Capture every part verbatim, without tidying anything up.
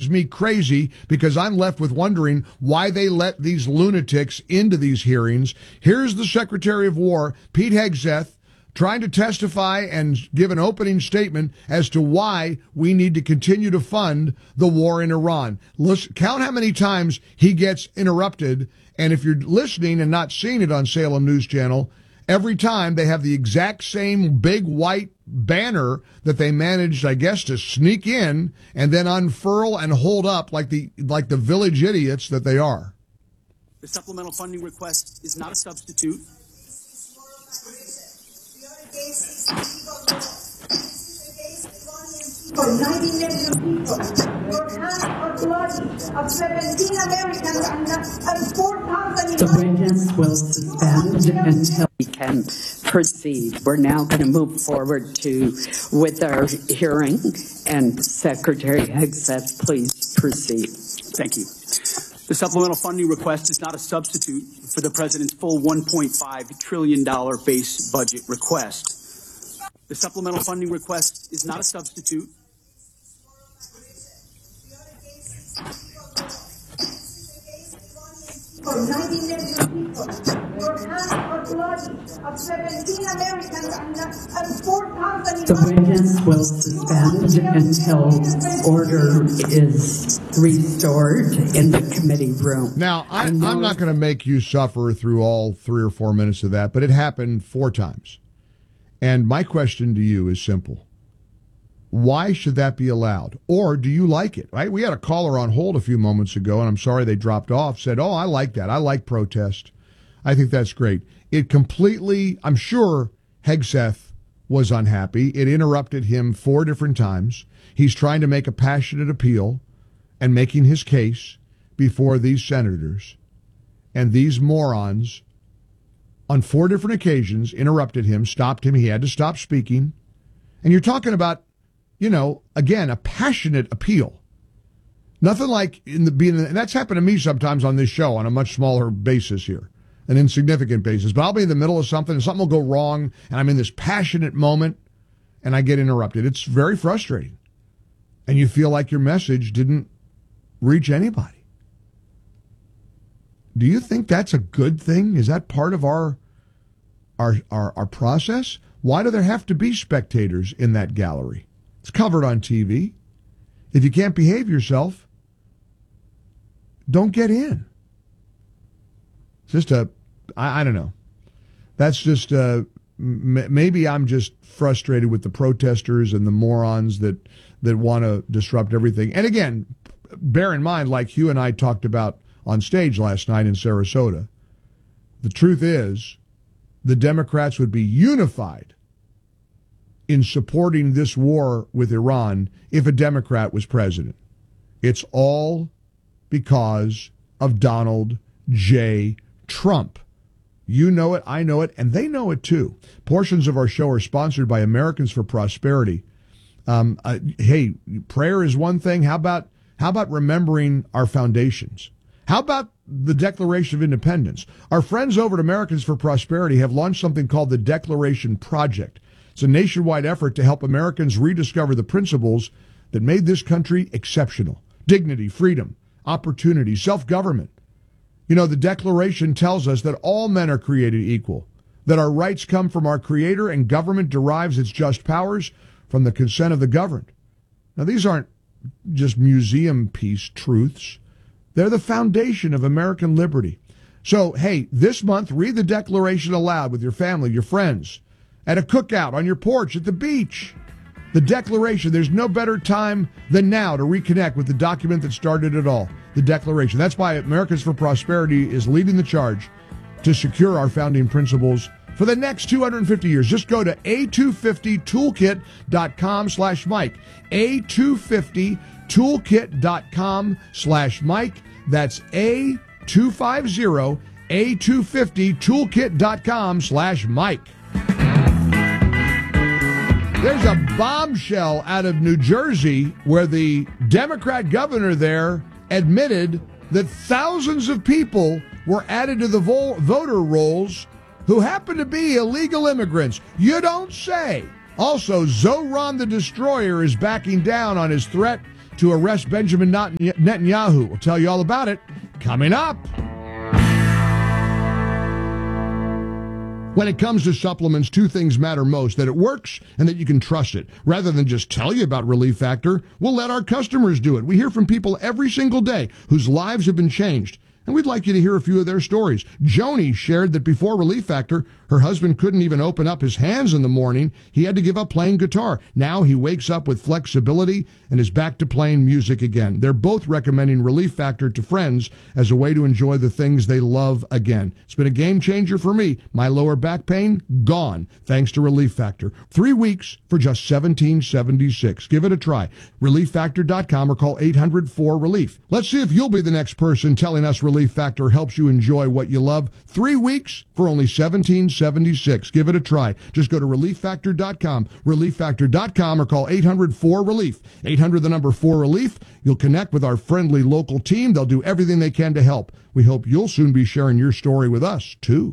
drives me crazy because I'm left with wondering why they let these lunatics into these hearings. Here's the Secretary of War, Pete Hegseth, trying to testify and give an opening statement as to why we need to continue to fund the war in Iran. Listen, count how many times he gets interrupted, and if you're listening and not seeing it on Salem News Channel, every time they have the exact same big white banner that they managed, I guess, to sneak in and then unfurl and hold up like the like the village idiots that they are. The supplemental funding request is not a substitute. For ninety million people, your hands are bloody of seventeen Americans and, and four thousand. The witness will suspend until we can proceed. We're now going to move forward to with our hearing, and Secretary Hegseth, please proceed. Thank you. The supplemental funding request is not a substitute for the president's full one point five trillion dollars base budget request. The supplemental funding request is not a substitute. For ninety million people, your hands are bloody of seventeen Americans and, and four thousand. The witness will suspend until order is restored in the committee room. Now, I, I'm not going to make you suffer through all three or four minutes of that, but it happened four times. And my question to you is simple. Why should that be allowed? Or do you like it? Right? We had a caller on hold a few moments ago, and I'm sorry they dropped off, said, oh, I like that. I like protest. I think that's great. It completely, I'm sure Hegseth was unhappy. It interrupted him four different times. He's trying to make a passionate appeal and making his case before these senators. And these morons, on four different occasions, interrupted him, stopped him. He had to stop speaking. And you're talking about, you know, again, a passionate appeal. Nothing like in the being, and that's happened to me sometimes on this show on a much smaller basis here, an insignificant basis. But I'll be in the middle of something and something will go wrong, and I'm in this passionate moment, and I get interrupted. It's very frustrating. And you feel like your message didn't reach anybody. Do you think that's a good thing? Is that part of our our our, our process? Why do there have to be spectators in that gallery? It's covered on T V. If you can't behave yourself, don't get in. It's just a, I, I don't know. That's just, uh, m- maybe I'm just frustrated with the protesters and the morons that, that want to disrupt everything. And again, bear in mind, like Hugh and I talked about on stage last night in Sarasota, the truth is the Democrats would be unified in supporting this war with Iran if a Democrat was president. It's all because of Donald J. Trump. You know it, I know it, and they know it too. Portions of our show are sponsored by Americans for Prosperity. Um, uh, hey, prayer is one thing. How about how about remembering our foundations? How about the Declaration of Independence? Our friends over at Americans for Prosperity have launched something called the Declaration Project. It's a nationwide effort to help Americans rediscover the principles that made this country exceptional. Dignity, freedom, opportunity, self-government. You know, the Declaration tells us that all men are created equal, that our rights come from our Creator, and government derives its just powers from the consent of the governed. Now, these aren't just museum piece truths. They're the foundation of American liberty. So, hey, this month, read the Declaration aloud with your family, your friends, at a cookout, on your porch, at the beach. The Declaration, there's no better time than now to reconnect with the document that started it all, the Declaration. That's why Americans for Prosperity is leading the charge to secure our founding principles for the next two hundred fifty years. Just go to A two fifty toolkit dot com slash Mike. A two fifty toolkit dot com slash Mike. That's A two fifty, A two fifty toolkit dot com slash Mike. There's a bombshell out of New Jersey where the Democrat governor there admitted that thousands of people were added to the vo- voter rolls who happen to be illegal immigrants. You don't say. Also, Zoran the Destroyer is backing down on his threat to arrest Benjamin Netanyahu. We'll tell you all about it coming up. When it comes to supplements, two things matter most: that it works and that you can trust it. Rather than just tell you about Relief Factor, we'll let our customers do it. We hear from people every single day whose lives have been changed, and we'd like you to hear a few of their stories. Joni shared that before Relief Factor, her husband couldn't even open up his hands in the morning. He had to give up playing guitar. Now he wakes up with flexibility and is back to playing music again. They're both recommending Relief Factor to friends as a way to enjoy the things they love again. It's been a game changer for me. My lower back pain, gone, thanks to Relief Factor. Three weeks for just seventeen seventy-six. Give it a try. relief factor dot com or call eight hundred four relief. Let's see if you'll be the next person telling us Relief Factor helps you enjoy what you love. Three weeks for only seventeen seventy-six. Give it a try. Just go to relief factor dot com, relief factor dot com, or call eight hundred four relief. eight hundred, the number four relief. You'll connect with our friendly local team. They'll do everything they can to help. We hope you'll soon be sharing your story with us, too.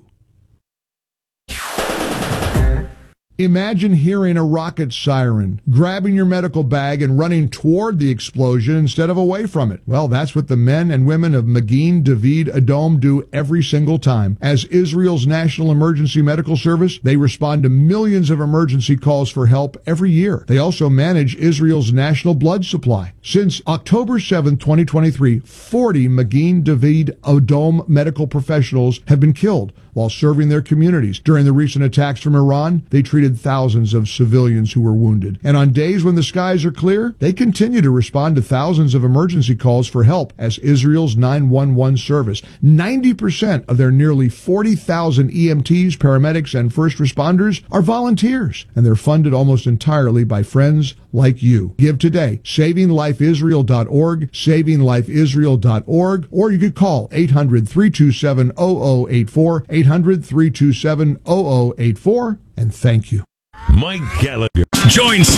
Imagine hearing a rocket siren, grabbing your medical bag and running toward the explosion instead of away from it. Well, that's what the men and women of Magen David Adom do every single time. As Israel's National Emergency Medical Service, they respond to millions of emergency calls for help every year. They also manage Israel's national blood supply. Since October seventh, twenty twenty-three, forty Magen David Adom medical professionals have been killed while serving their communities. During the recent attacks from Iran, they treated thousands of civilians who were wounded. And on days when the skies are clear, they continue to respond to thousands of emergency calls for help as Israel's nine one one service. ninety percent of their nearly forty thousand E M Ts, paramedics, and first responders are volunteers, and they're funded almost entirely by friends like you. Give today. saving life israel dot org, saving life israel dot org, or you could call eight hundred, three two seven, zero zero eight four, eight hundred, three two seven, zero zero eight four, and thank you. Mike Gallagher. Join